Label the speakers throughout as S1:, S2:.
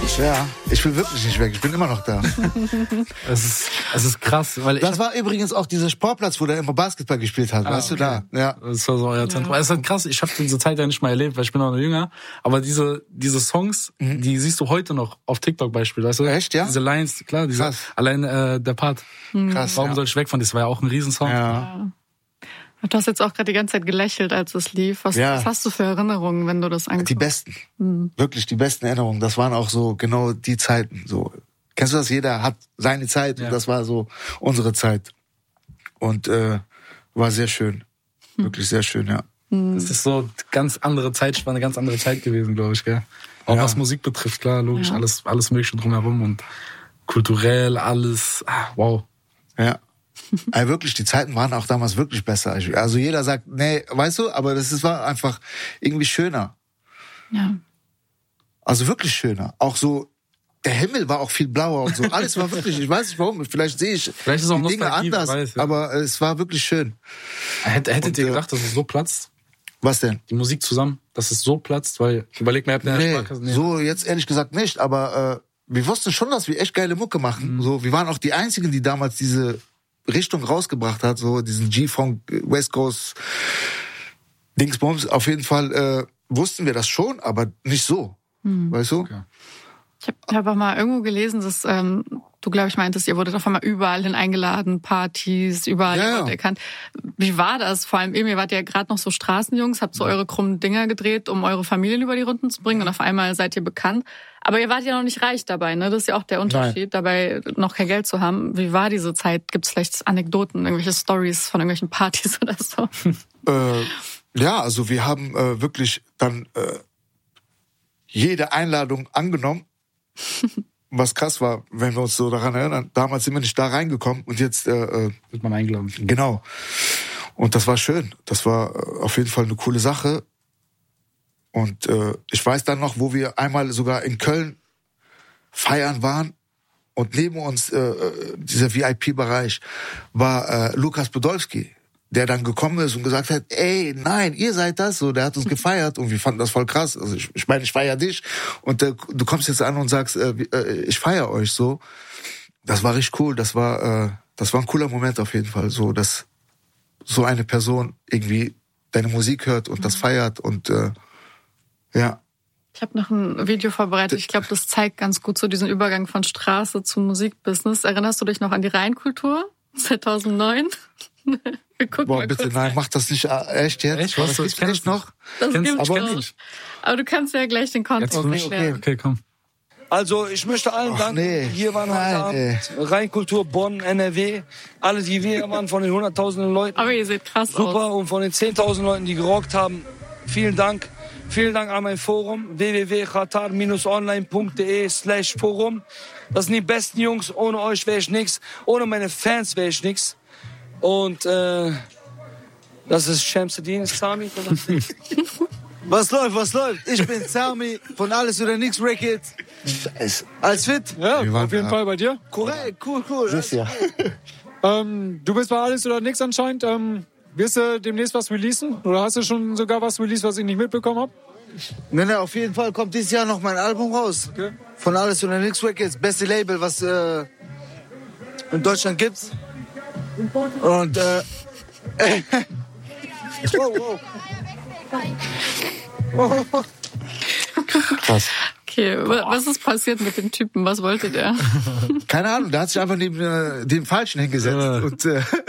S1: Ja, ich will wirklich nicht weg. Ich bin immer noch da.
S2: Es ist krass. Weil
S1: das war übrigens auch dieser Sportplatz, wo der immer Basketball gespielt hat. Weißt du, da? Ja.
S2: Das war so euer Zentrum. Es ist halt krass. Ich habe diese Zeit ja nicht mal erlebt, weil ich bin auch noch jünger. Aber diese Songs, die siehst du heute noch auf TikTok beispielsweise. Weißt du?
S1: Echt, ja?
S2: Diese Lines, klar. Allein der Part.
S1: Krass,
S2: Warum soll ich weg von? Das war ja auch ein Riesensong.
S1: Ja.
S3: Du hast jetzt auch gerade die ganze Zeit gelächelt, als es lief. Was hast du für Erinnerungen, wenn du das anguckst?
S1: Die besten. Wirklich die besten Erinnerungen. Das waren auch so genau die Zeiten. So. Kennst du das? Jeder hat seine Zeit und das war so unsere Zeit. Und war sehr schön. Wirklich sehr schön, ja.
S2: Das ist so ganz andere Zeitspanne, ganz andere Zeit gewesen, glaube ich, gell? Auch was Musik betrifft, klar, logisch, alles Mögliche drumherum und kulturell, alles, wow.
S1: Ja. Also wirklich, die Zeiten waren auch damals wirklich besser. Also jeder sagt, nee, weißt du, aber war einfach irgendwie schöner.
S3: Ja.
S1: Also wirklich schöner. Auch so, der Himmel war auch viel blauer und so. Alles war wirklich, ich weiß nicht warum, vielleicht sehe ich
S2: ist auch
S1: die Dinge anders, aber es war wirklich schön.
S2: Hättet ihr gedacht, dass es so platzt?
S1: Was denn?
S2: Die Musik zusammen, dass es so platzt, weil, überleg mal,
S1: so jetzt ehrlich gesagt nicht, aber wir wussten schon, dass wir echt geile Mucke machen. So, wir waren auch die Einzigen, die damals diese Richtung rausgebracht hat, so diesen G-Funk, West Coast Dingsbums. Auf jeden Fall wussten wir das schon, aber nicht so. Weißt du?
S3: Okay. Ich habe auch mal irgendwo gelesen, dass du, glaube ich, meintest, ihr wurdet auf einmal überall hin eingeladen, Partys, überall erkannt. Wie war das? Vor allem eben, ihr wart ja gerade noch so Straßenjungs, habt so eure krummen Dinger gedreht, um eure Familien über die Runden zu bringen und auf einmal seid ihr bekannt. Aber ihr wart ja noch nicht reich dabei, ne? Das ist ja auch der Unterschied, dabei noch kein Geld zu haben. Wie war diese Zeit? Gibt's vielleicht Anekdoten, irgendwelche Stories von irgendwelchen Partys oder so?
S1: Ja, also wir haben wirklich dann jede Einladung angenommen. Was krass war, wenn wir uns so daran erinnern, damals sind wir nicht da reingekommen und jetzt
S2: wird man eingeladen.
S1: Genau. Und das war schön. Das war auf jeden Fall eine coole Sache. Und ich weiß dann noch, wo wir einmal sogar in Köln feiern waren und neben uns dieser VIP-Bereich war Lukas Podolski, der dann gekommen ist und gesagt hat, ey, nein, ihr seid das, so, der hat uns gefeiert und wir fanden das voll krass. Also ich meine, ich feier dich und du kommst jetzt an und sagst, ich feier euch, so. Das war richtig cool, das war ein cooler Moment auf jeden Fall, so, dass so eine Person irgendwie deine Musik hört und das feiert und ja.
S3: Ich habe noch ein Video vorbereitet. Ich glaube, das zeigt ganz gut so diesen Übergang von Straße zu Musikbusiness. Erinnerst du dich noch an die Rheinkultur 2009?
S1: Boah, bitte, nein, mach das nicht. Echt jetzt?
S2: Echt? Was?
S1: Das gibt's noch?
S3: Das gibt's
S1: aber
S3: nicht. Aber du kannst ja gleich den Kontext erklären.
S2: Okay, komm.
S4: Also, ich möchte allen danken. Hier waren heute Abend Rheinkultur, Bonn, NRW. Alle, die wir waren, von den 100.000 Leuten.
S3: Aber ihr seht krass aus.
S4: Super. Und von den 10.000 Leuten, die gerockt haben, vielen Dank. Vielen Dank an mein Forum, www.qatar-online.de/Forum. Das sind die besten Jungs. Ohne euch wäre ich nix. Ohne meine Fans wäre ich nix. Und das ist Shamsuddin Sami.
S5: Was läuft? Ich bin Sami von Alles oder Nix Records. Alles fit?
S6: Ja, auf jeden Fall bei dir.
S5: Korrekt, cool.
S1: Ja.
S6: Du bist bei Alles oder Nix anscheinend. Wirst du demnächst was releasen? Oder hast du schon sogar was released, was ich nicht mitbekommen habe?
S5: Nee, auf jeden Fall kommt dieses Jahr noch mein Album raus.
S6: Okay.
S5: Von Alles oder Nix Records. Beste Label, was in Deutschland gibt's. Und wow.
S1: Krass.
S3: Okay, was ist passiert mit dem Typen? Was wollte der?
S1: Keine Ahnung, der hat sich einfach neben dem Falschen hingesetzt.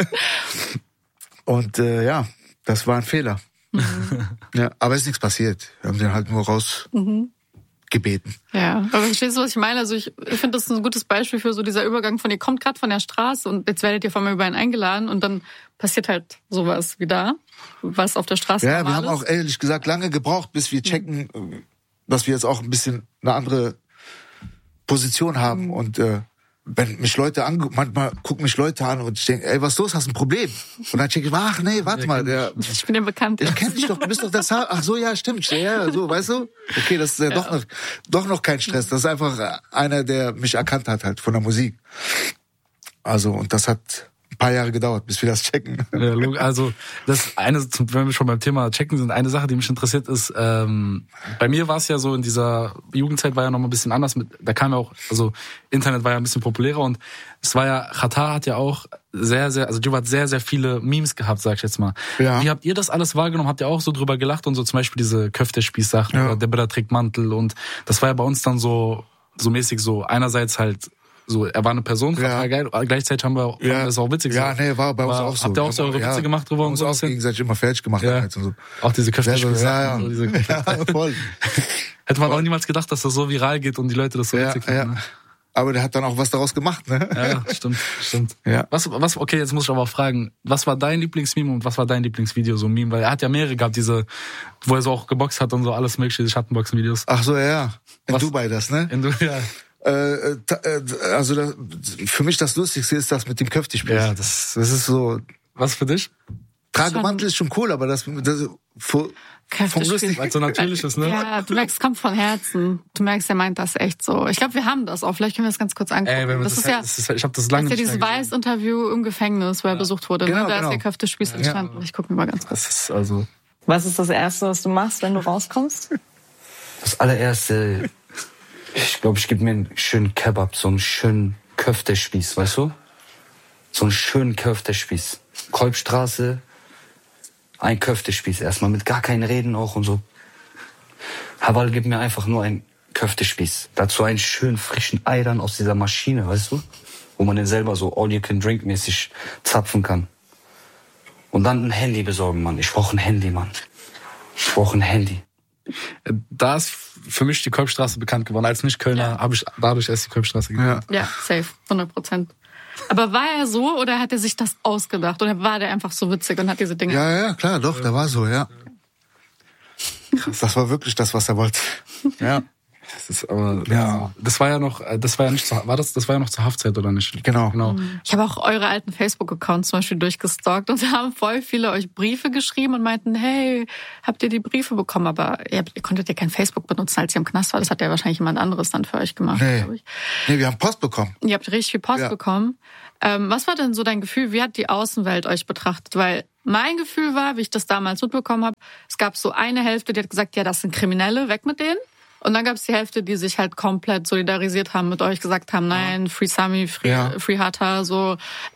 S1: Und ja, das war ein Fehler. Ja, aber es ist nichts passiert. Wir haben den halt nur rausgebeten.
S3: Ja, aber verstehst du, was ich meine? Also ich finde, das ist ein gutes Beispiel für so dieser Übergang von, ihr kommt gerade von der Straße und jetzt werdet ihr von mir über ihn eingeladen und dann passiert halt sowas wie da, was auf der Straße
S1: Ja, wir haben
S3: ist.
S1: auch ehrlich gesagt lange gebraucht, bis wir checken, dass wir jetzt auch ein bisschen eine andere Position haben und wenn mich Leute manchmal gucken mich Leute an und ich denke, ey, was ist los, hast du ein Problem? Und dann check ich, ach nee, warte mal.
S3: Ich bin ja bekannt.
S1: Ich kenn dich doch, du bist doch das Ach so, ja, stimmt. Ja, so, weißt du? Okay, das ist ja doch noch kein Stress. Das ist einfach einer, der mich erkannt hat halt von der Musik. Also, und das hat ein paar Jahre gedauert, bis wir das checken.
S2: Ja, also das eine, wenn wir schon beim Thema checken sind, eine Sache, die mich interessiert ist, bei mir war es ja so, in dieser Jugendzeit war ja noch mal ein bisschen anders, da kam ja auch, also Internet war ja ein bisschen populärer und es war ja, Xatar hat ja auch also Gio hat sehr, sehr viele Memes gehabt, sag ich jetzt mal.
S1: Ja.
S2: Wie habt ihr das alles wahrgenommen? Habt ihr auch so drüber gelacht und so zum Beispiel diese Köftespieß-Sachen oder der Bruder trägt Mantel und das war ja bei uns dann so mäßig so, einerseits halt so, er war eine Person, geil, gleichzeitig haben wir das auch witzig
S1: gesagt. Ja, nee, war bei uns auch so.
S2: Habt ihr auch so eure Witze gemacht drüber?
S1: Und so auch gegenseitig immer fertig gemacht.
S2: Ja.
S1: Und so.
S2: Auch diese Köftespieß-Sachen.
S1: Ja, voll.
S2: Hätte man auch niemals gedacht, dass das so viral geht und die Leute das so witzig finden.
S1: Ne? Aber der hat dann auch was daraus gemacht, ne?
S2: Ja, stimmt.
S1: Ja.
S2: Okay, jetzt muss ich aber auch fragen, was war dein Lieblingsmeme und was war dein Lieblingsvideo, so ein Meme? Weil er hat ja mehrere gehabt, wo er so auch geboxt hat und so alles mögliche, die Schattenboxen-Videos.
S1: Ach so, ja. In Dubai das, ne?
S2: Ja.
S1: Also für mich das Lustigste ist das mit dem Köftespiel.
S2: Ja,
S1: das ist so.
S2: Was für dich?
S1: Tragemantel ist schon cool, aber das vom Lustig,
S2: weil so natürlich ist, ne?
S3: Ja, du merkst, es kommt von Herzen. Du merkst, er meint das echt so. Ich glaube, wir haben das auch. Vielleicht können wir das ganz kurz angucken.
S2: Wenn
S3: das ist ja,
S2: ich habe das lange
S3: nicht. Das ist ja dieses Weiß-Interview im Gefängnis, wo er besucht wurde.
S1: Genau,
S3: Da ist der Köftespieß entstanden. Ich gucke mir mal ganz kurz.
S2: Das ist also.
S7: Was ist das Erste, was du machst, wenn du rauskommst?
S8: Das allererste, ich glaube, ich gebe mir einen schönen Kebab, so einen schönen Köftespieß, weißt du? So einen schönen Köftespieß. Kolbstraße, ein Köftespieß erstmal, mit gar keinen Reden auch und so. Hawal gibt mir einfach nur einen Köftespieß. Dazu einen schönen frischen Ei dann aus dieser Maschine, weißt du? Wo man den selber so all-you-can-drink-mäßig zapfen kann. Und dann ein Handy besorgen, Mann. Ich brauche ein Handy, Mann. Ich brauche ein Handy.
S2: Da ist für mich die Kolbstraße bekannt geworden. Als Nicht-Kölner habe ich dadurch erst die Kolbstraße gekannt.
S3: Ja, safe, 100%. Aber war er so oder hat er sich das ausgedacht? Oder war der einfach so witzig und hat diese Dinge...
S1: Ja, klar, doch, der war so, ja. Krass. Das war wirklich das, was er wollte.
S2: Ja. Das ist aber, das war ja noch zur Haftzeit, oder nicht?
S1: Genau.
S3: Ich habe auch eure alten Facebook-Accounts zum Beispiel durchgestalkt und da haben voll viele euch Briefe geschrieben und meinten, hey, habt ihr die Briefe bekommen? Aber ihr konntet ja kein Facebook benutzen, als ihr im Knast war. Das hat ja wahrscheinlich jemand anderes dann für euch gemacht, glaube ich.
S1: Nee, wir haben Post bekommen.
S3: Ihr habt richtig viel Post bekommen. Was war denn so dein Gefühl? Wie hat die Außenwelt euch betrachtet? Weil mein Gefühl war, wie ich das damals mitbekommen habe, es gab so eine Hälfte, die hat gesagt, ja, das sind Kriminelle, weg mit denen. Und dann gab es die Hälfte, die sich halt komplett solidarisiert haben mit euch, gesagt haben, nein, Free Sami, Free Hata, so,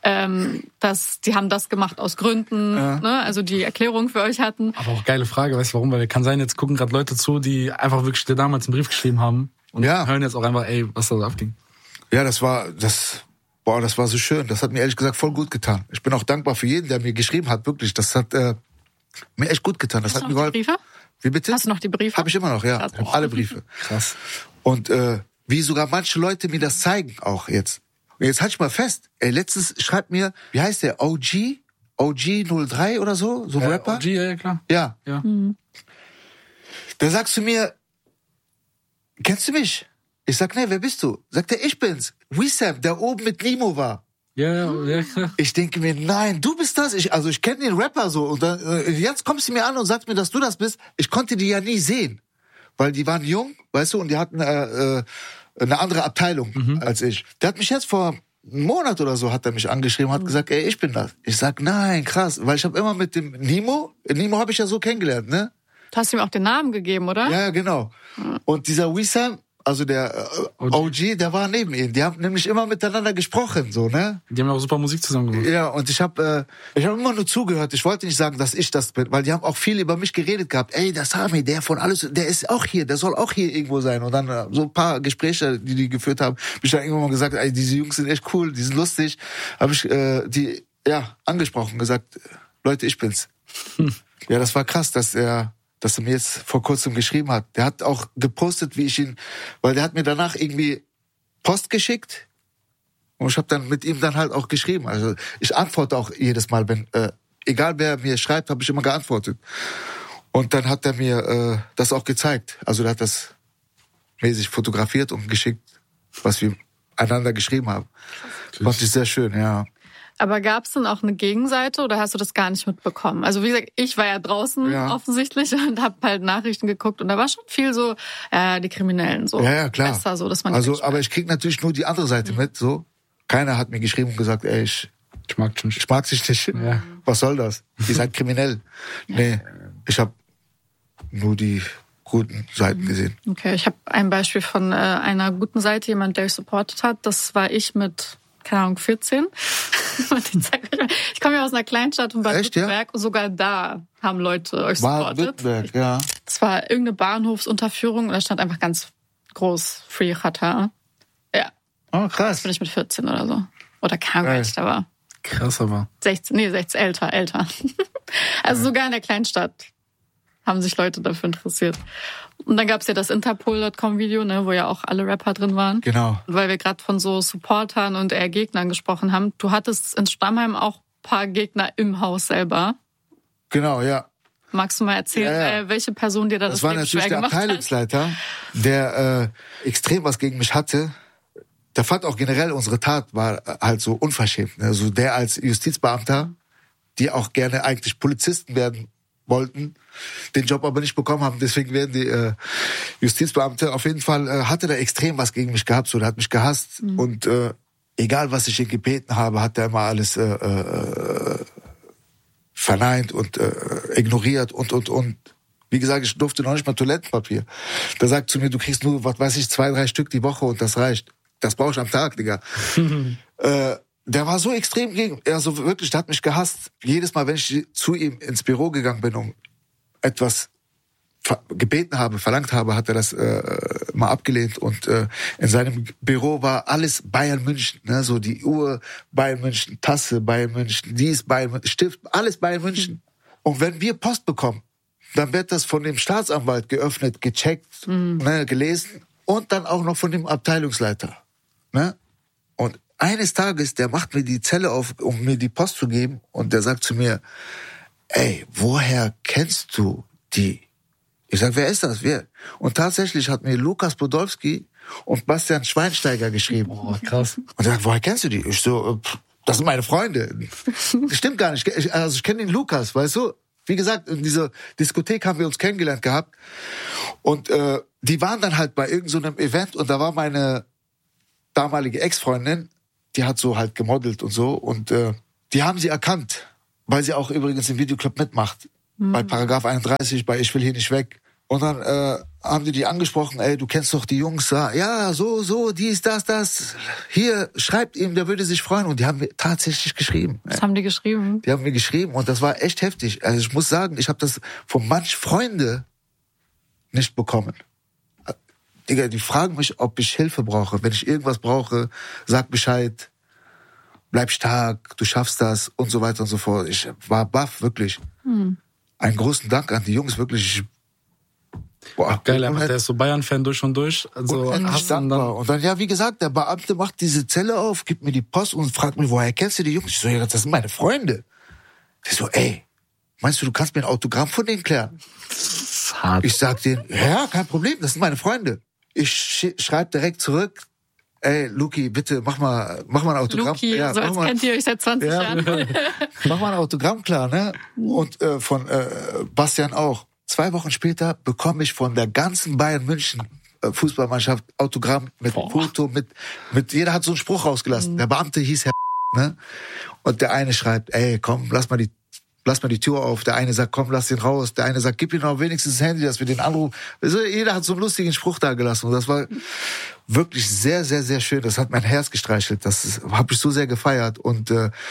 S3: die haben das gemacht aus Gründen, ne? Also die Erklärung für euch hatten.
S2: Aber auch geile Frage, weißt du warum? Weil kann sein, jetzt gucken gerade Leute zu, die einfach wirklich dir damals einen Brief geschrieben haben und hören jetzt auch einfach, ey, was da so abging.
S1: Ja, das war so schön. Das hat mir ehrlich gesagt voll gut getan. Ich bin auch dankbar für jeden, der mir geschrieben hat, wirklich. Das hat mir echt gut getan. Das hat mir geholfen.
S3: Briefe?
S1: Wie bitte?
S3: Hast du noch die Briefe?
S1: Habe ich immer noch, ja. Ich hab alle Briefe. Krass. Und wie sogar manche Leute mir das zeigen auch jetzt. Und jetzt halt ich mal fest. Ey, letztens schreibt mir, wie heißt der? OG03 oder so? So ein Rapper?
S2: OG, ja, klar.
S1: Ja.
S3: Mhm.
S1: Da sagst du mir, kennst du mich? Ich sag, nee, wer bist du? Sagt er, ich bin's. Wissam, der oben mit Nimo war.
S2: Ja, klar.
S1: Ich denke mir, nein, du bist das. Ich kenne den Rapper so. Und dann, jetzt kommst du mir an und sagst mir, dass du das bist. Ich konnte die ja nie sehen. Weil die waren jung, weißt du, und die hatten eine andere Abteilung als ich. Der hat mich jetzt vor einem Monat oder so hat er mich angeschrieben und hat gesagt, ey, ich bin das. Ich sag, nein, krass. Weil ich habe immer mit dem Nimo habe ich ja so kennengelernt, ne?
S3: Du hast ihm auch den Namen gegeben, oder?
S1: Ja, genau. Und dieser Wissam, also der OG, der war neben ihm. Die haben nämlich immer miteinander gesprochen, so, ne?
S2: Die haben auch super Musik zusammen gemacht.
S1: Ja, und ich hab immer nur zugehört. Ich wollte nicht sagen, dass ich das bin, weil die haben auch viel über mich geredet gehabt. Ey, der Sami, der von alles, der ist auch hier, der soll auch hier irgendwo sein. Und dann so ein paar Gespräche, die geführt haben, hab ich dann irgendwann mal gesagt, ey, diese Jungs sind echt cool, die sind lustig. Habe ich die angesprochen, gesagt, Leute, ich bin's. Ja, das war krass, dass er mir jetzt vor kurzem geschrieben hat. Der hat auch gepostet, weil der hat mir danach irgendwie Post geschickt und ich habe dann mit ihm dann halt auch geschrieben. Also ich antworte auch jedes Mal, wenn egal wer mir schreibt, habe ich immer geantwortet. Und dann hat er mir das auch gezeigt. Also der hat das mäßig fotografiert und geschickt, was wir einander geschrieben haben. Fand ich sehr schön, ja.
S3: Aber gab es denn auch eine Gegenseite oder hast du das gar nicht mitbekommen? Also wie gesagt, ich war ja draußen offensichtlich und habe halt Nachrichten geguckt und da war schon viel so, die Kriminellen so.
S1: Ja, klar.
S3: Besser so, dass man
S1: aber ich krieg natürlich nur die andere Seite mit, so. Keiner hat mir geschrieben und gesagt, ey, ich
S2: Ich mag dich nicht.
S1: Ich mag dich nicht.
S2: Ja.
S1: Was soll das? Ihr seid kriminell. Nee, ich habe nur die guten Seiten gesehen.
S3: Okay, ich habe ein Beispiel von einer guten Seite, jemand, der euch supportet hat. Das war ich mit, keine Ahnung, 14. Ich komme ja aus einer Kleinstadt in Baden-Württemberg. Ja? Sogar da haben Leute euch supportet.
S1: Baden-Württemberg, ja.
S3: Es war irgendeine Bahnhofsunterführung und da stand einfach ganz groß Free Qatar. Ja.
S1: Oh, krass.
S3: Das bin ich mit 14 oder so. Oder keine Ahnung, da war.
S2: Krass, aber.
S3: 16, älter. Also sogar in der Kleinstadt haben sich Leute dafür interessiert. Und dann gab's ja das Interpol.com-Video, ne, wo ja auch alle Rapper drin waren.
S1: Genau.
S3: Und weil wir gerade von so Supportern und eher Gegnern gesprochen haben, du hattest in Stammheim auch ein paar Gegner im Haus selber.
S1: Genau, ja.
S3: Magst du mal erzählen, welche Person dir da das
S1: war natürlich der Abteilungsleiter, der extrem was gegen mich hatte. Der fand auch generell, unsere Tat war halt so unverschämt. Also der als Justizbeamter, die auch gerne eigentlich Polizisten werden wollten, den Job aber nicht bekommen haben, deswegen werden die Justizbeamte. Auf jeden Fall hatte der extrem was gegen mich gehabt, so der hat mich gehasst und egal was ich ihn gebeten habe, hat er immer alles verneint und ignoriert und. Wie gesagt, ich durfte noch nicht mal Toilettenpapier. Der sagt zu mir, du kriegst nur, 2-3 Stück die Woche und das reicht. Das brauche ich am Tag, Digga. Der war so extrem gegen, also wirklich, der hat mich gehasst. Jedes Mal, wenn ich zu ihm ins Büro gegangen bin, um etwas gebeten habe, verlangt habe, hat er das mal abgelehnt. Und in seinem Büro war alles Bayern München, ne? So die Uhr Bayern München, Tasse Bayern München, dies Bayern München, Stift, alles Bayern München. Und wenn wir Post bekommen, dann wird das von dem Staatsanwalt geöffnet, gecheckt, ne, gelesen und dann auch noch von dem Abteilungsleiter. Ne? Und eines Tages, der macht mir die Zelle auf, um mir die Post zu geben und der sagt zu mir, ey, woher kennst du die? Ich sag, wer ist das? Wer? Und tatsächlich hat mir Lukas Podolski und Bastian Schweinsteiger geschrieben.
S2: Oh, krass.
S1: Und er sagt, woher kennst du die? Ich so, das sind meine Freunde. Das stimmt gar nicht. Also ich kenne den Lukas, weißt du? Wie gesagt, in dieser Diskothek haben wir uns kennengelernt gehabt. Und die waren dann halt bei irgend so einem Event und da war meine damalige Ex-Freundin, die hat so halt gemodelt und so. Und die haben sie erkannt, weil sie auch übrigens im Videoclub mitmacht. Bei Paragraph 31, bei Ich will hier nicht weg. Und dann haben die angesprochen, ey, du kennst doch die Jungs da. Ja, so, dies, das. Hier, schreibt ihm, der würde sich freuen. Und die haben mir tatsächlich geschrieben.
S3: Was haben die geschrieben?
S1: Die haben mir geschrieben und das war echt heftig. Also ich muss sagen, ich habe das von manch Freunde nicht bekommen. Digga, die fragen mich, ob ich Hilfe brauche. Wenn ich irgendwas brauche, sag Bescheid. Bleib stark, du schaffst das und so weiter und so fort. Ich war baff, wirklich. Einen großen Dank an die Jungs, wirklich. Boah,
S2: geil, der ist so Bayern-Fan durch und durch. Also
S1: hast du dann, und dann, ja, wie gesagt, der Beamte macht diese Zelle auf, gibt mir die Post und fragt mich, woher kennst du die Jungs? Ich so, ja, das sind meine Freunde. Der so, ey, meinst du kannst mir ein Autogramm von denen klären? Ich sag denen, ja, kein Problem, das sind meine Freunde. Ich schreibe direkt zurück, ey, Luki, bitte, mach mal ein Autogramm.
S3: Luki, so als kennt ihr euch seit 20 Jahren.
S1: Mach mal ein Autogramm klar, ne? Und von Bastian auch. 2 Wochen später bekomme ich von der ganzen Bayern München Fußballmannschaft Autogramm mit Foto, mit jeder hat so einen Spruch rausgelassen. Der Beamte hieß Herr, ne? Und der eine schreibt, ey, komm, lass mal die Tür auf. Der eine sagt, komm, lass den raus. Der eine sagt, gib ihm noch wenigstens das Handy, dass wir den anrufen. Also jeder hat so einen lustigen Spruch da gelassen. Und das war wirklich sehr, sehr, sehr schön. Das hat mein Herz gestreichelt. Das habe ich so sehr gefeiert. Und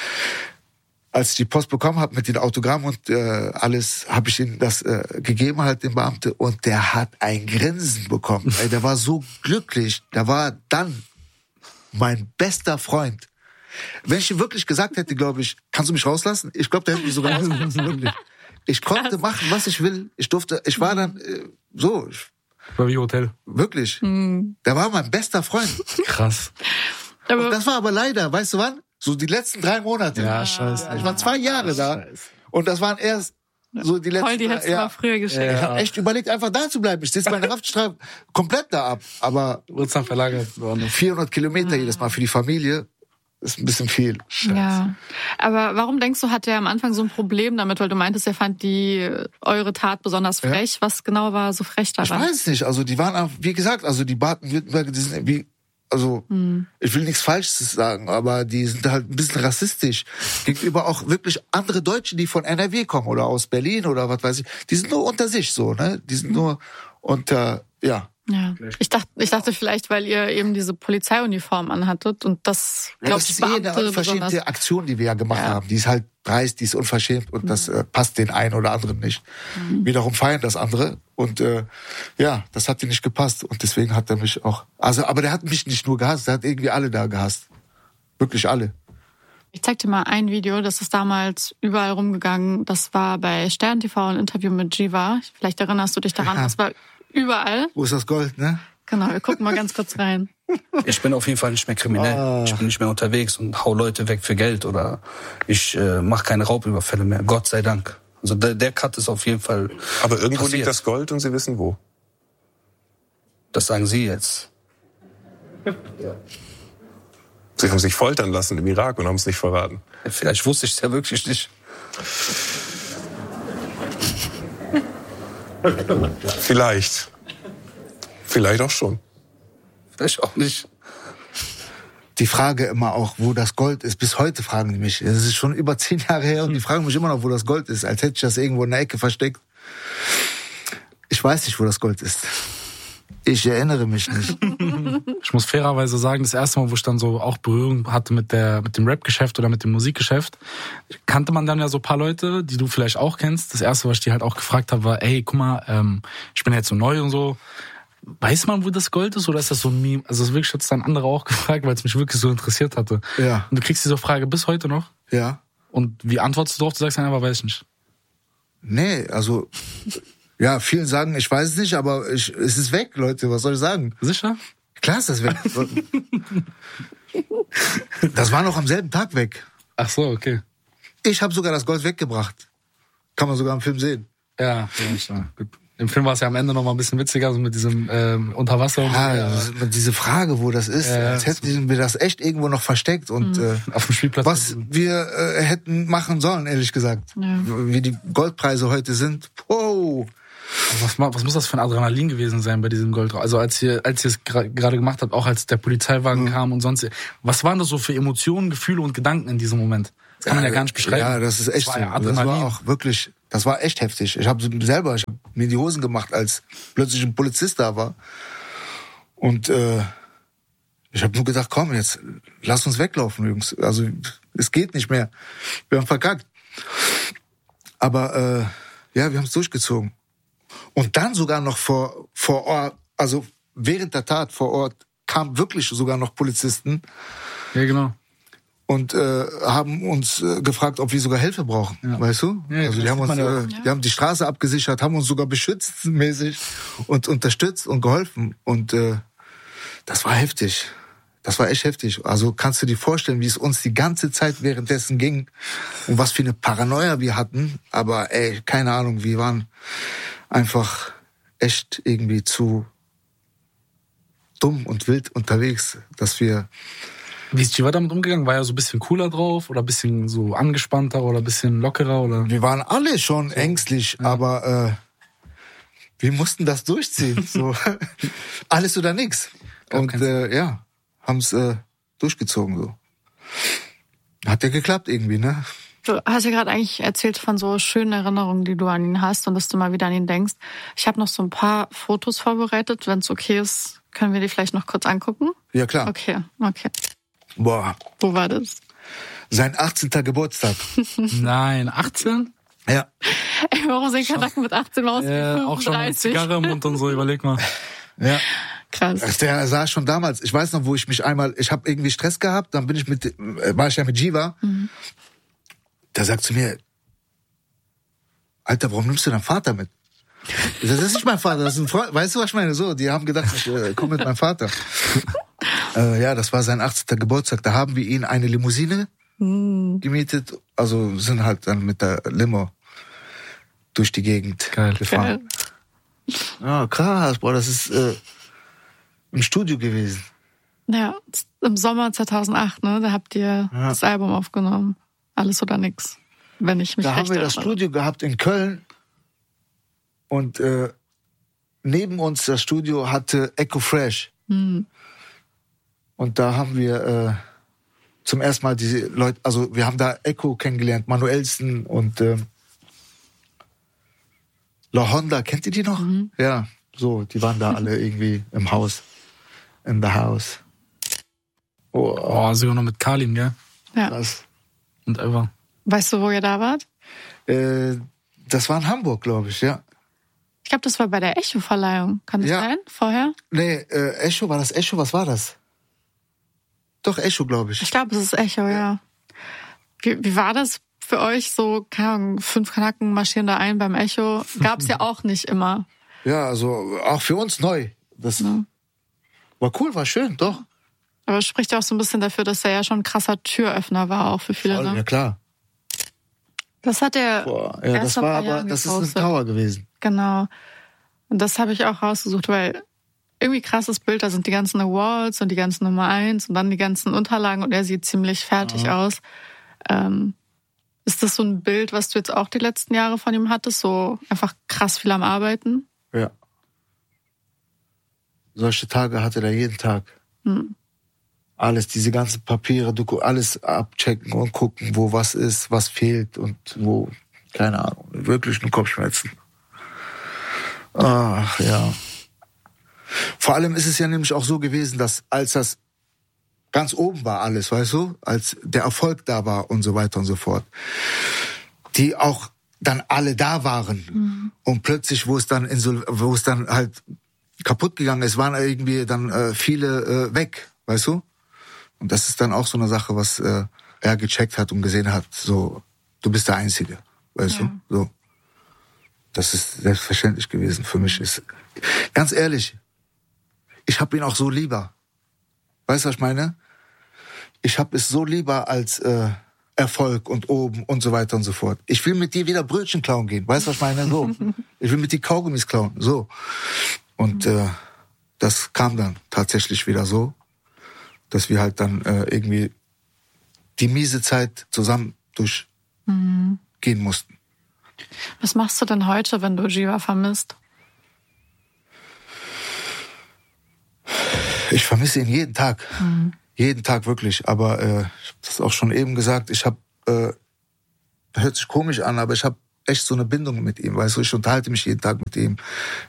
S1: als ich die Post bekommen habe mit dem Autogramm und alles, habe ich ihm das gegeben, halt dem Beamte. Und der hat ein Grinsen bekommen. Ey, der war so glücklich. Der war dann mein bester Freund. Wenn ich ihm wirklich gesagt hätte, glaube ich, kannst du mich rauslassen? Ich glaube, der hätte mich sogar rausgelassen. Wirklich. Ich konnte machen, was ich will. Ich war dann so.
S2: War wie Hotel.
S1: Wirklich. Der war mein bester Freund.
S2: Krass.
S1: Und das war aber leider, weißt du wann? So die letzten 3 Monate.
S2: Ja, scheiße.
S1: Ich war 2 Jahre da. Und das waren erst so die letzten...
S3: Voll, die hättest du mal früher geschickt.
S1: Ich habe echt überlegt, einfach da zu bleiben. Ich sitze meine Haftstrafe komplett da ab. Aber
S2: wird's dann verlagert worden.
S1: 400 Kilometer jedes Mal für die Familie ist ein bisschen viel.
S3: Scheiße. Ja. Aber warum denkst du, hat er am Anfang so ein Problem damit? Weil du meintest, er fand eure Tat besonders frech. Ja. Was genau war so frech daran?
S1: Ich weiß nicht. Also die waren auch, wie gesagt, also die Baden-Württemberger, die sind wie... also ich will nichts Falsches sagen, aber die sind halt ein bisschen rassistisch gegenüber auch wirklich andere Deutsche, die von NRW kommen oder aus Berlin oder was weiß ich. Die sind nur unter sich so, ne? Die sind nur unter, ja.
S3: Ja. Ich dachte vielleicht, weil ihr eben diese Polizeiuniform anhattet und das, glaube ich,
S1: das ist eine unverschämte Aktion, die wir ja gemacht haben. Die ist halt dreist, die ist unverschämt und das passt den einen oder anderen nicht. Wiederum feiern das andere und das hat dir nicht gepasst und deswegen hat er mich auch, also aber der hat mich nicht nur gehasst, der hat irgendwie alle da gehasst. Wirklich alle.
S3: Ich zeig dir mal ein Video, das ist damals überall rumgegangen. Das war bei Stern TV ein Interview mit Jiva. Vielleicht erinnerst du dich daran, das war überall.
S1: Wo ist das Gold, ne?
S3: Genau, wir gucken mal ganz kurz rein.
S9: Ich bin auf jeden Fall nicht mehr kriminell. Ich bin nicht mehr unterwegs und hau Leute weg für Geld oder ich mache keine Raubüberfälle mehr. Gott sei Dank. Also der Cut ist auf jeden Fall.
S10: Aber irgendwo
S9: passiert.
S10: liegt das Gold und Sie wissen wo.
S9: Das sagen Sie jetzt.
S10: Sie haben sich foltern lassen im Irak und haben es nicht verraten.
S9: Vielleicht wusste ich es ja wirklich nicht.
S10: Vielleicht auch schon.
S9: Vielleicht auch nicht.
S1: Die Frage immer auch, wo das Gold ist. Bis heute fragen die mich. Es ist schon über 10 Jahre her und die fragen mich immer noch, wo das Gold ist. Als hätte ich das irgendwo in der Ecke versteckt. Ich weiß nicht, wo das Gold ist. Ich erinnere mich nicht.
S2: Ich muss fairerweise sagen, das erste Mal, wo ich dann so auch Berührung hatte mit dem Rap-Geschäft oder mit dem Musikgeschäft, kannte man dann ja so ein paar Leute, die du vielleicht auch kennst. Das erste, was ich die halt auch gefragt habe, war, ey, guck mal, ich bin jetzt so neu und so. Weiß man, wo das Gold ist oder ist das so ein Meme? Also das wirklich jetzt dann andere auch gefragt, weil es mich wirklich so interessiert hatte.
S1: Ja.
S2: Und du kriegst diese Frage bis heute noch?
S1: Ja.
S2: Und wie antwortest du drauf? Du sagst dann aber, weiß ich nicht.
S1: Nee, also, ja, vielen sagen, ich weiß es nicht, aber es ist weg, Leute, was soll ich sagen?
S2: Sicher?
S1: Klar ist das weg. Das war noch am selben Tag weg.
S2: Ach so, okay.
S1: Ich habe sogar das Gold weggebracht. Kann man sogar im Film sehen.
S2: Ja, gut. Im Film war es ja am Ende noch mal ein bisschen witziger, so mit diesem Unterwasser.
S1: Ja, diese Frage, wo das ist, als hätten wir das echt irgendwo noch versteckt und
S2: auf dem Spielplatz.
S1: Was wir hätten machen sollen, ehrlich gesagt. Ja. Wie die Goldpreise heute sind. Wow.
S2: Was muss das für ein Adrenalin gewesen sein bei diesem Gold? Also als ihr es gerade gemacht habt, auch als der Polizeiwagen kam und sonst. Was waren das so für Emotionen, Gefühle und Gedanken in diesem Moment? Das kann man ja gar nicht beschreiben.
S1: Ja, das ist echt so. Das war auch wirklich, das war echt heftig. Ich habe mir die Hosen gemacht, als plötzlich ein Polizist da war. Und ich habe nur gedacht, komm jetzt, lass uns weglaufen, Jungs. Also es geht nicht mehr. Wir haben verkackt. Aber wir haben es durchgezogen. Und dann sogar noch vor Ort, also während der Tat vor Ort, kamen wirklich sogar noch Polizisten.
S2: Ja, genau.
S1: Und haben uns gefragt, ob wir sogar Hilfe brauchen, weißt du? Ja, also die haben die Straße abgesichert, haben uns sogar beschützt mäßig und unterstützt und geholfen. Und das war heftig. Das war echt heftig. Also kannst du dir vorstellen, wie es uns die ganze Zeit währenddessen ging und was für eine Paranoia wir hatten. Aber keine Ahnung, wir waren einfach echt irgendwie zu dumm und wild unterwegs, dass wir...
S2: Wie ist Jiva damit umgegangen? War er so ein bisschen cooler drauf oder ein bisschen so angespannter oder ein bisschen lockerer? Oder?
S1: Wir waren alle schon ängstlich, aber wir mussten das durchziehen. So. Alles oder nix. Und haben es durchgezogen. So. Hat ja geklappt irgendwie, ne?
S3: Du hast ja gerade eigentlich erzählt von so schönen Erinnerungen, die du an ihn hast und dass du mal wieder an ihn denkst. Ich habe noch so ein paar Fotos vorbereitet. Wenn es okay ist, können wir die vielleicht noch kurz angucken?
S1: Ja, klar.
S3: Okay.
S1: Boah.
S3: Wo war das?
S1: Sein 18. Geburtstag.
S2: Nein, 18?
S1: Ja.
S3: Ey, warum sehen Kanaken mit 18 aus?
S2: Auch schon eine Zigarre im Mund und so, überleg mal.
S1: Ja.
S3: Krass.
S1: Der sah schon damals, ich weiß noch, wo ich mich ich habe irgendwie Stress gehabt, dann war ich ja mit Jiva. Mhm. Der sagt zu mir, Alter, warum nimmst du deinen Vater mit? Ich sag, das ist nicht mein Vater, das ist ein Freund. Weißt du, was ich meine? So, die haben gedacht, ich komme mit meinem Vater. Das war sein 18. Geburtstag. Da haben wir ihn eine Limousine gemietet. Also sind halt dann mit der Limo durch die Gegend gefahren. Ja, krass, boah, das ist im Studio gewesen.
S3: Ja, im Sommer 2008, ne? Da habt ihr das Album aufgenommen. Alles oder nix, wenn ich mich recht erinnere.
S1: Da haben wir das Studio gehabt in Köln und neben uns das Studio hatte Echo Fresh. Und da haben wir zum ersten Mal diese Leute, also wir haben da Echo kennengelernt, Manuelsen und La Honda, kennt ihr die noch? Ja, so, die waren da alle irgendwie im Haus, in the house.
S2: Oh, sogar noch mit Kalim, gell?
S3: Ja.
S1: Das,
S2: Und Eva.
S3: Weißt du, wo ihr da wart?
S1: das war in Hamburg, glaube ich, ja.
S3: Ich glaube, das war bei der Echo-Verleihung. Kann das sein? Vorher?
S1: Nee, Echo, war das Echo? Was war das? Doch, Echo, glaube ich.
S3: Ich glaube, es ist Echo, ja. Wie war das für euch? So, keine Ahnung, 5 Kanaken marschieren da ein beim Echo. Gab's ja auch nicht immer.
S1: Ja, also auch für uns neu. Das war cool, war schön, doch.
S3: Aber es spricht ja auch so ein bisschen dafür, dass er ja schon ein krasser Türöffner war, auch für viele.
S1: Ja, klar.
S3: Das hat er.
S1: Ja, das war aber, das ist eine Tower gewesen.
S3: Genau. Und das habe ich auch rausgesucht, weil irgendwie krasses Bild, da sind die ganzen Awards und die ganzen Nummer 1 und dann die ganzen Unterlagen und er sieht ziemlich fertig aus. Ist das so ein Bild, was du jetzt auch die letzten Jahre von ihm hattest? So einfach krass viel am Arbeiten?
S1: Ja. Solche Tage hatte er jeden Tag. Alles, diese ganzen Papiere, alles abchecken und gucken, wo was ist, was fehlt und wo, keine Ahnung, wirklich nur Kopfschmerzen. Ach, ja. Vor allem ist es ja nämlich auch so gewesen, dass als das ganz oben war alles, weißt du, als der Erfolg da war und so weiter und so fort, die auch dann alle da waren und plötzlich, wo es dann halt kaputt gegangen ist, waren irgendwie dann viele weg, weißt du? Und das ist dann auch so eine Sache, was er gecheckt hat und gesehen hat, so, du bist der Einzige, weißt du? So. Das ist selbstverständlich gewesen für mich. Ist ganz ehrlich, ich habe ihn auch so lieber. Weißt du, was ich meine? Ich habe es so lieber als Erfolg und oben und so weiter und so fort. Ich will mit dir wieder Brötchen klauen gehen. Weißt du, was ich meine? So. Ich will mit dir Kaugummis klauen. So. Und das kam dann tatsächlich wieder so, dass wir halt dann irgendwie die miese Zeit zusammen durchgehen mussten.
S3: Was machst du denn heute, wenn du Jiva vermisst?
S1: Ich vermisse ihn jeden Tag. Jeden Tag wirklich. Aber ich habe das auch schon eben gesagt, ich habe, hört sich komisch an, aber ich habe echt so eine Bindung mit ihm. Weißt du, ich unterhalte mich jeden Tag mit ihm.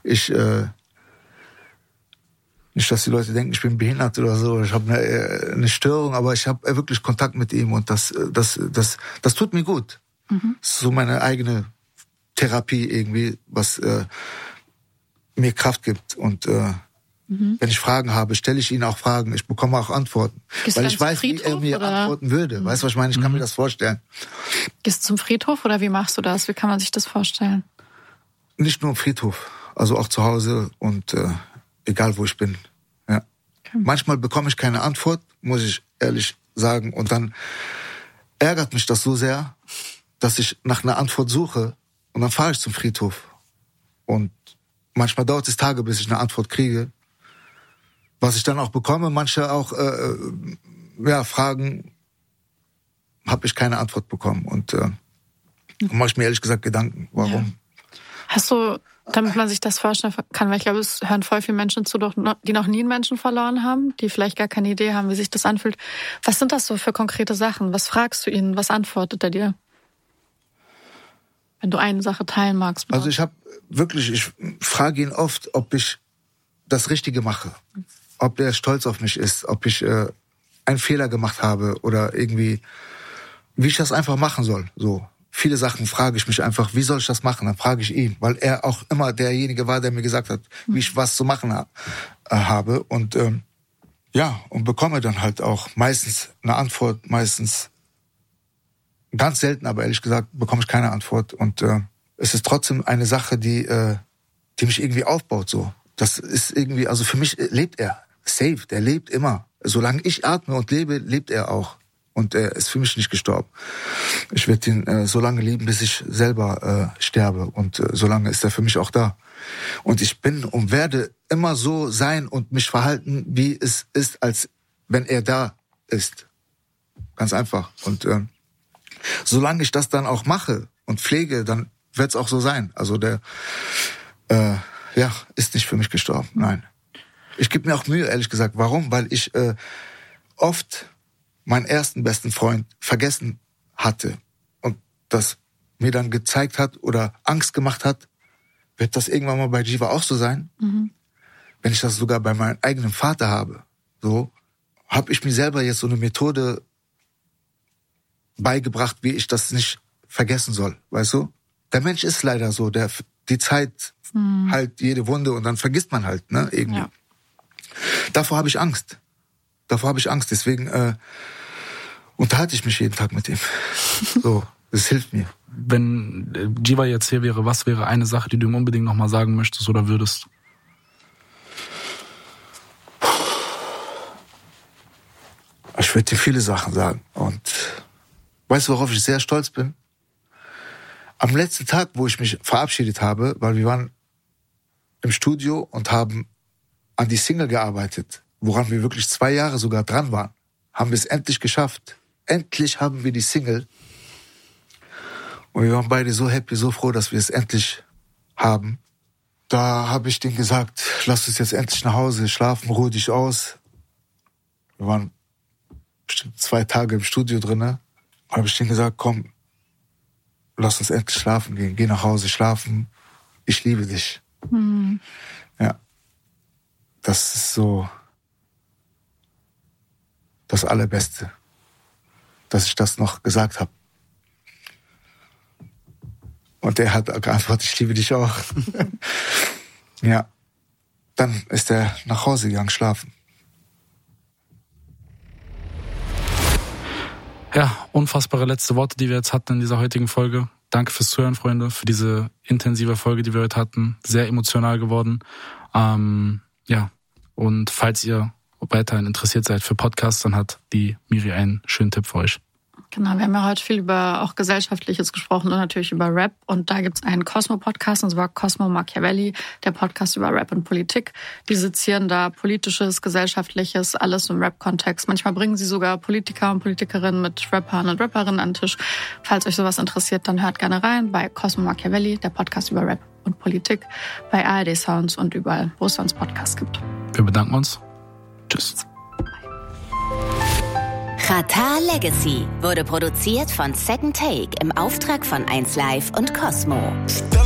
S1: Nicht, dass die Leute denken, ich bin behindert oder so. Ich habe eine Störung, aber ich habe wirklich Kontakt mit ihm und das tut mir gut. Das ist so meine eigene Therapie irgendwie, was mir Kraft gibt. Und wenn ich Fragen habe, stelle ich ihn auch Fragen. Ich bekomme auch Antworten. Weil ich weiß, wie er mir antworten würde. Weißt du, was ich meine? Ich kann mir das vorstellen.
S3: Gehst du zum Friedhof oder wie machst du das? Wie kann man sich das vorstellen?
S1: Nicht nur im Friedhof, also auch zu Hause und egal wo ich bin. Ja. Okay. Manchmal bekomme ich keine Antwort, muss ich ehrlich sagen. Und dann ärgert mich das so sehr, dass ich nach einer Antwort suche und dann fahre ich zum Friedhof. Und manchmal dauert es Tage, bis ich eine Antwort kriege. Was ich dann auch bekomme, manche auch Fragen, habe ich keine Antwort bekommen. Und mache ich mir ehrlich gesagt Gedanken, warum. Ja.
S3: Hast du, damit man sich das vorstellen kann, weil ich glaube, es hören voll viele Menschen zu, die noch nie einen Menschen verloren haben, die vielleicht gar keine Idee haben, wie sich das anfühlt. Was sind das so für konkrete Sachen? Was fragst du ihn? Was antwortet er dir? Wenn du eine Sache teilen magst.
S1: Also ich frage ihn oft, ob ich das Richtige mache. Ob er stolz auf mich ist, ob ich einen Fehler gemacht habe oder irgendwie, wie ich das einfach machen soll. So. Viele Sachen frage ich mich einfach, wie soll ich das machen? Dann frage ich ihn, weil er auch immer derjenige war, der mir gesagt hat, wie ich was zu machen habe. Und und bekomme dann halt auch meistens eine Antwort, meistens ganz selten, aber ehrlich gesagt bekomme ich keine Antwort. Und es ist trotzdem eine Sache, die mich irgendwie aufbaut. So, das ist irgendwie, also für mich lebt er safe, der lebt immer. Solange ich atme und lebe, lebt er auch. Und er ist für mich nicht gestorben. Ich werde ihn so lange lieben, bis ich selber sterbe. Und so lange ist er für mich auch da. Und ich bin und werde immer so sein und mich verhalten, wie es ist, als wenn er da ist. Ganz einfach. Und solange ich das dann auch mache und pflege, dann wird es auch so sein. Also der ist nicht für mich gestorben. Nein. Ich gebe mir auch Mühe, ehrlich gesagt. Warum? Weil ich oft meinen ersten besten Freund vergessen hatte und das mir dann gezeigt hat oder Angst gemacht hat, wird das irgendwann mal bei Jiva auch so sein? Wenn ich das sogar bei meinem eigenen Vater habe, so, habe ich mir selber jetzt so eine Methode beigebracht, wie ich das nicht vergessen soll, weißt du? Der Mensch ist leider so, die Zeit halt jede Wunde und dann vergisst man halt, ne, irgendwie. Ja. Davor habe ich Angst. Deswegen unterhalte ich mich jeden Tag mit ihm. So, das hilft mir.
S2: Wenn Jiva jetzt hier wäre, was wäre eine Sache, die du ihm unbedingt nochmal sagen möchtest oder würdest?
S1: Ich würde dir viele Sachen sagen. Und weißt du, worauf ich sehr stolz bin? Am letzten Tag, wo ich mich verabschiedet habe, weil wir waren im Studio und haben an die Single gearbeitet, woran wir wirklich 2 Jahre sogar dran waren, haben wir es endlich geschafft. Endlich haben wir die Single. Und wir waren beide so happy, so froh, dass wir es endlich haben. Da habe ich denen gesagt, lass uns jetzt endlich nach Hause schlafen, ruh dich aus. Wir waren bestimmt 2 Tage im Studio drinne. Habe ich denen gesagt, komm, lass uns endlich schlafen gehen. Geh nach Hause, schlafen. Ich liebe dich. Ja. Das ist so das Allerbeste, dass ich das noch gesagt habe. Und er hat geantwortet, ich liebe dich auch. Ja. Dann ist er nach Hause gegangen, schlafen.
S2: Ja, unfassbare letzte Worte, die wir jetzt hatten in dieser heutigen Folge. Danke fürs Zuhören, Freunde, für diese intensive Folge, die wir heute hatten. Sehr emotional geworden. Ja, und falls ihr weiterhin interessiert seid für Podcasts, dann hat die Miri einen schönen Tipp für euch.
S3: Genau, wir haben ja heute viel über auch Gesellschaftliches gesprochen und natürlich über Rap. Und da gibt's einen Cosmo-Podcast, und zwar Cosmo Machiavelli, der Podcast über Rap und Politik. Die sezieren da Politisches, Gesellschaftliches, alles im Rap-Kontext. Manchmal bringen sie sogar Politiker und Politikerinnen mit Rappern und Rapperinnen an den Tisch. Falls euch sowas interessiert, dann hört gerne rein bei Cosmo Machiavelli, der Podcast über Rap und Politik, bei ARD Sounds und überall, wo es sonst Podcasts gibt.
S2: Wir bedanken uns. Tschüss.
S11: Xatar Legacy wurde produziert von Second Take im Auftrag von 1Live und Cosmo.